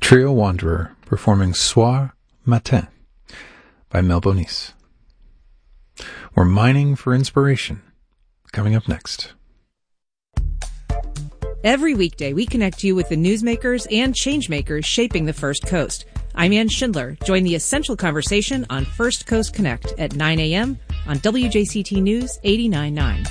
Trio Wanderer performing Soir Matin by Mel Bonis. We're mining for inspiration. Coming up next. Every weekday, we connect you with the newsmakers and changemakers shaping the First Coast. I'm Ann Schindler. Join the essential conversation on First Coast Connect at 9 a.m. on WJCT News 89.9.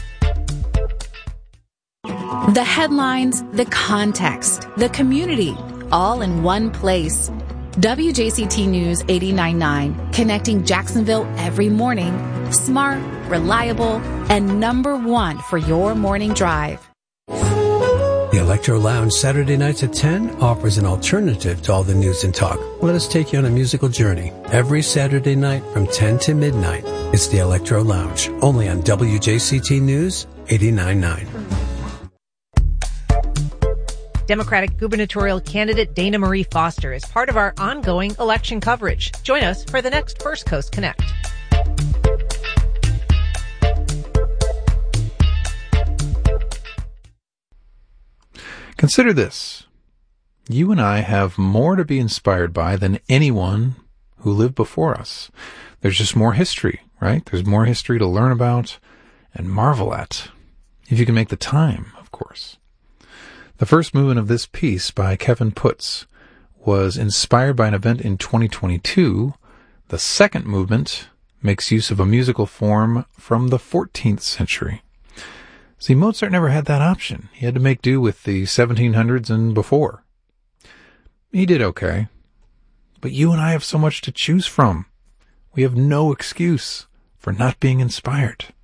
The headlines, the context, the community, all in one place. WJCT News 89.9, connecting Jacksonville every morning. Smart, reliable, and number one for your morning drive. The Electro Lounge Saturday nights at 10 offers an alternative to all the news and talk. Let us take you on a musical journey. Every Saturday night from 10 to midnight, it's the Electro Lounge, only on WJCT News 89.9. Democratic gubernatorial candidate Dana Marie Foster is part of our ongoing election coverage. Join us for the next First Coast Connect. Consider this. You and I have more to be inspired by than anyone who lived before us. There's just more history, right? There's more history to learn about and marvel at. If you can make the time, of course. The first movement of this piece by Kevin Putz was inspired by an event in 2022. The second movement makes use of a musical form from the 14th century. See, Mozart never had that option. He had to make do with the 1700s and before. He did okay. But you and I have so much to choose from. We have no excuse for not being inspired.